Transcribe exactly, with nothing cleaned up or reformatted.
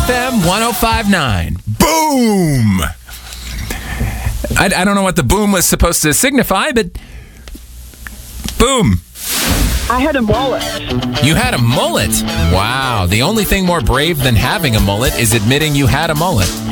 F M one oh five point nine. Boom! I, I don't know what the boom was supposed to signify, but boom. I had a mullet. You had a mullet? Wow. The only thing more brave than having a mullet is admitting you had a mullet.